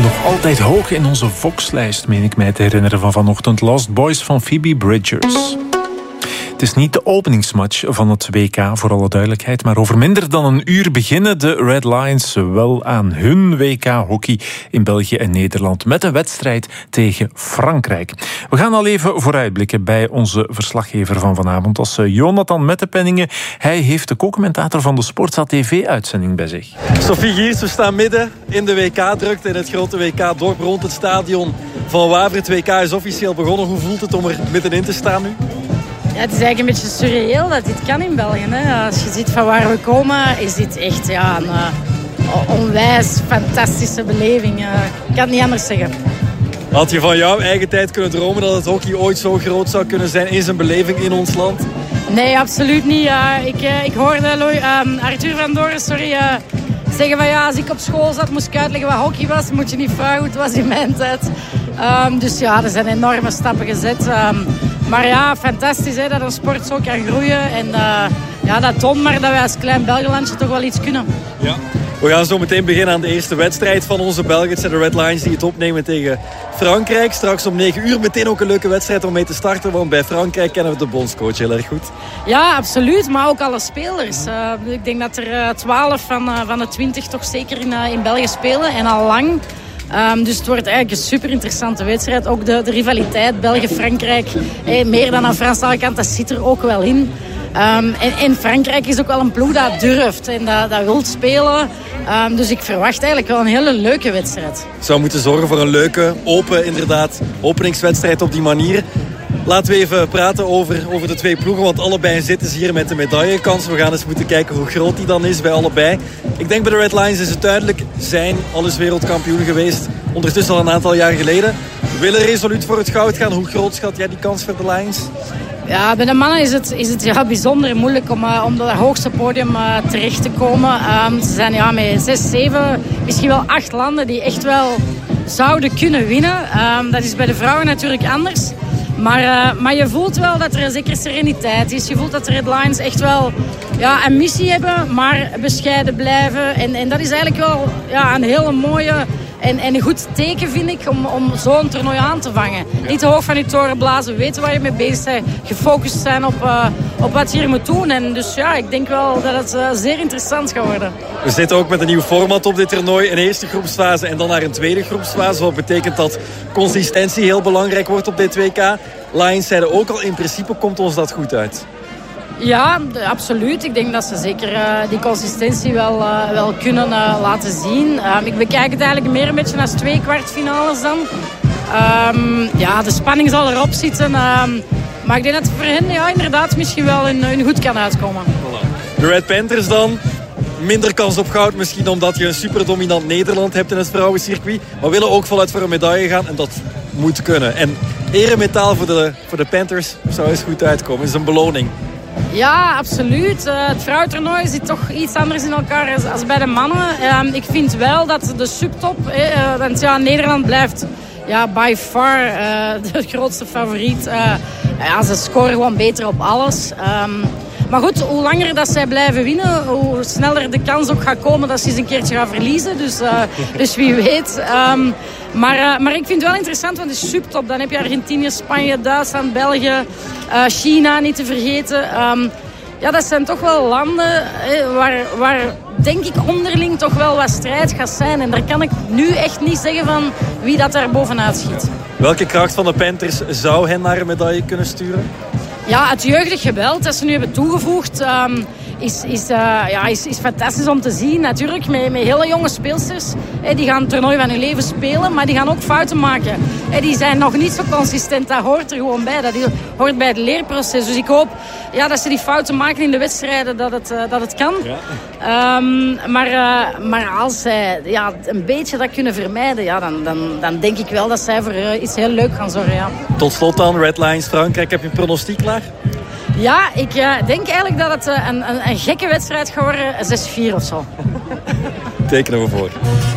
Nog altijd hoog in onze Vox-lijst, meen ik mij te herinneren van vanochtend. Lost Boys van Phoebe Bridgers. Het is niet de openingsmatch van het WK, voor alle duidelijkheid. Maar over minder dan een uur beginnen de Red Lions wel aan hun WK-hockey in België en Nederland. Met een wedstrijd tegen Frankrijk. We gaan al even vooruitblikken bij onze verslaggever van vanavond. Dat is Jonathan Mettepenningen. Hij heeft de co-commentator van de Sportza TV-uitzending bij zich. Sophie Giers, we staan midden in de WK-drukte. In het grote WK-dorp rond het stadion van Wavre. Het WK is officieel begonnen. Hoe voelt het om er middenin te staan nu? Ja, het is eigenlijk een beetje surreëel dat dit kan in België. Hè. Als je ziet van waar we komen, is dit echt een onwijs fantastische beleving. Ik kan het niet anders zeggen. Had je van jouw eigen tijd kunnen dromen dat het hockey ooit zo groot zou kunnen zijn in zijn beleving in ons land? Nee, absoluut niet. Ik hoorde Arthur van Doren zeggen van als ik op school zat moest ik uitleggen wat hockey was. Moet je niet vragen hoe het was in mijn tijd. Dus ja, er zijn enorme stappen gezet. Maar ja, fantastisch hè, dat een sport zo kan groeien. En dat toont maar dat wij als klein Belgenlandje toch wel iets kunnen. Ja. We gaan zo meteen beginnen aan de eerste wedstrijd van onze Belgen. Het zijn de Red Lions die het opnemen tegen Frankrijk. Straks om 9 uur meteen ook een leuke wedstrijd om mee te starten. Want bij Frankrijk kennen we de bondscoach heel erg goed. Ja, absoluut. Maar ook alle spelers. Ik denk dat er 12 van de 20 toch zeker in België spelen. En al lang. Dus het wordt eigenlijk een super interessante wedstrijd. Ook de rivaliteit België-Frankrijk. Meer dan aan Franstalige kant, dat zit er ook wel in. En Frankrijk is ook wel een ploeg dat durft en dat wil spelen. Dus ik verwacht eigenlijk wel een hele leuke wedstrijd. Zou moeten zorgen voor een leuke, openingswedstrijd op die manier. Laten we even praten over de twee ploegen, want allebei zitten ze hier met de medaillekans. We gaan eens moeten kijken hoe groot die dan is bij allebei. Ik denk bij de Red Lions is het duidelijk, zijn alles wereldkampioen geweest. Ondertussen al een aantal jaar geleden. Willen resoluut voor het goud gaan. Hoe groot schat jij die kans voor de Lions? Ja, bij de mannen is het bijzonder moeilijk om op dat hoogste podium terecht te komen. Ze zijn met 6, 7, misschien wel 8 landen die echt wel zouden kunnen winnen. Dat is bij de vrouwen natuurlijk anders. Maar je voelt wel dat er een zekere sereniteit is. Je voelt dat de Red Lions echt wel een missie hebben, maar bescheiden blijven. En dat is eigenlijk wel een hele mooie en een goed teken, vind ik, om zo'n toernooi aan te vangen. Ja. Niet te hoog van je toren blazen, weten waar je mee bezig bent, gefocust zijn op wat je hier moet doen. En dus ik denk wel dat het zeer interessant gaat worden. We zitten ook met een nieuw format op dit toernooi. Een eerste groepsfase en dan naar een tweede groepsfase. Wat betekent dat consistentie heel belangrijk wordt op dit WK. Lions zeiden ook al, in principe komt ons dat goed uit. Ja, absoluut. Ik denk dat ze zeker die consistentie wel kunnen laten zien. Ik bekijk het eigenlijk meer een beetje als 2 kwartfinales dan. De spanning zal erop zitten. Maar ik denk dat het voor hen inderdaad misschien wel hun goed kan uitkomen. Voilà. De Red Panthers dan. Minder kans op goud misschien omdat je een superdominant Nederland hebt in het vrouwencircuit. Maar willen ook voluit voor een medaille gaan en dat moet kunnen. En eremetaal voor de Panthers zou eens goed uitkomen. Dat is een beloning. Ja, absoluut. Het vrouwentoernooi zit toch iets anders in elkaar als bij de mannen. Ik vind wel dat de subtop, want Nederland blijft by far de grootste favoriet. Ze scoren gewoon beter op alles. Maar goed, hoe langer dat zij blijven winnen, hoe sneller de kans ook gaat komen dat ze eens een keertje gaan verliezen. Dus wie weet. Maar ik vind het wel interessant, want de subtop, dan heb je Argentinië, Spanje, Duitsland, België, China niet te vergeten. Dat zijn toch wel landen waar denk ik onderling toch wel wat strijd gaat zijn. En daar kan ik nu echt niet zeggen van wie dat daar bovenuit schiet. Welke kracht van de Panthers zou hen naar een medaille kunnen sturen? Ja, het jeugdig geweld dat ze nu hebben toegevoegd is fantastisch om te zien. Natuurlijk, met hele jonge speelsters. Die gaan het toernooi van hun leven spelen, maar die gaan ook fouten maken. Die zijn nog niet zo consistent, dat hoort er gewoon bij. Dat hoort bij het leerproces. Dus ik hoop dat ze die fouten maken in de wedstrijden, dat het kan. Ja. Maar als zij een beetje dat kunnen vermijden, dan denk ik wel dat zij voor iets heel leuk gaan zorgen. Ja. Tot slot dan, Red Lions Frankrijk. Heb je een pronostiek klaar? Ja, ik denk eigenlijk dat het een gekke wedstrijd gaat worden. 6-4 of zo. Tekenen we voor.